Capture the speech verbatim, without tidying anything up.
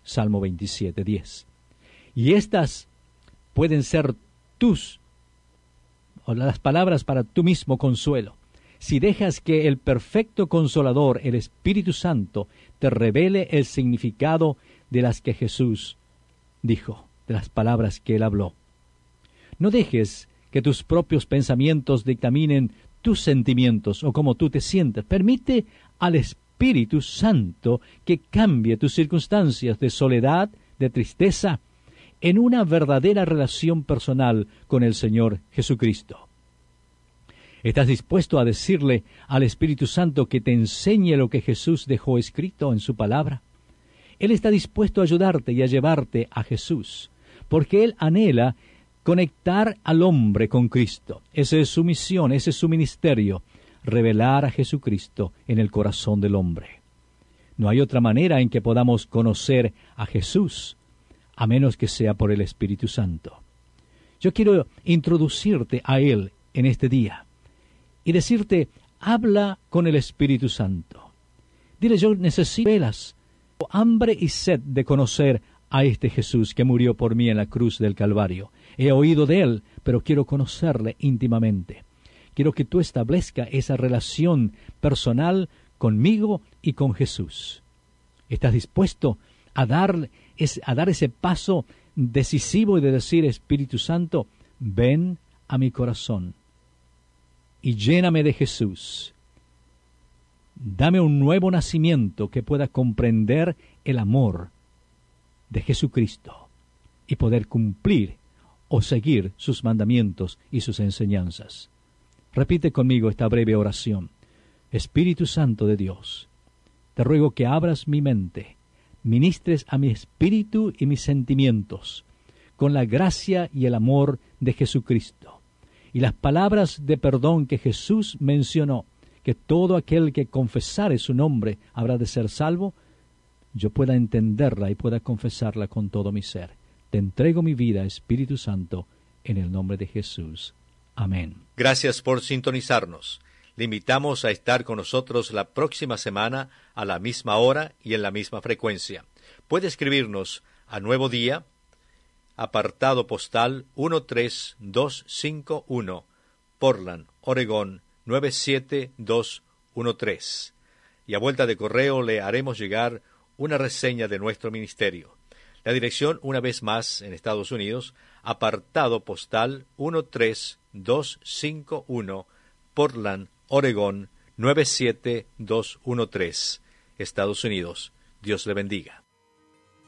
Salmo veintisiete, diez. Y estas pueden ser tus, o las palabras para tu mismo consuelo, si dejas que el perfecto Consolador, el Espíritu Santo, te revele el significado de las que Jesús dijo, de las palabras que Él habló. No dejes que tus propios pensamientos dictaminen tus sentimientos o cómo tú te sientes. Permite al Espíritu Santo que cambie tus circunstancias de soledad, de tristeza, en una verdadera relación personal con el Señor Jesucristo. ¿Estás dispuesto a decirle al Espíritu Santo que te enseñe lo que Jesús dejó escrito en su palabra? Él está dispuesto a ayudarte y a llevarte a Jesús, porque Él anhela conectar al hombre con Cristo. Esa es su misión, ese es su ministerio, revelar a Jesucristo en el corazón del hombre. No hay otra manera en que podamos conocer a Jesús, a menos que sea por el Espíritu Santo. Yo quiero introducirte a Él en este día y decirte, habla con el Espíritu Santo. Dile, yo necesito velas, hambre y sed de conocer a este Jesús que murió por mí en la cruz del Calvario. He oído de Él, pero quiero conocerle íntimamente. Quiero que tú establezcas esa relación personal conmigo y con Jesús. ¿Estás dispuesto a dar, a dar ese paso decisivo y de decir, Espíritu Santo, ven a mi corazón y lléname de Jesús? Dame un nuevo nacimiento que pueda comprender el amor de Jesucristo y poder cumplir o seguir sus mandamientos y sus enseñanzas. Repite conmigo esta breve oración. Espíritu Santo de Dios, te ruego que abras mi mente, ministres a mi espíritu y mis sentimientos, con la gracia y el amor de Jesucristo, y las palabras de perdón que Jesús mencionó, que todo aquel que confesare su nombre habrá de ser salvo, yo pueda entenderla y pueda confesarla con todo mi ser. Te entrego mi vida, Espíritu Santo, en el nombre de Jesús. Amén. Gracias por sintonizarnos. Le invitamos a estar con nosotros la próxima semana a la misma hora y en la misma frecuencia. Puede escribirnos a Nuevo Día, apartado postal uno tres dos cinco uno, Portland, Oregón nueve siete dos uno tres. Y a vuelta de correo le haremos llegar una reseña de nuestro ministerio. La dirección, una vez más, en Estados Unidos, apartado postal uno tres dos cinco uno, Portland, Oregón nueve siete dos uno tres, Estados Unidos. Dios le bendiga.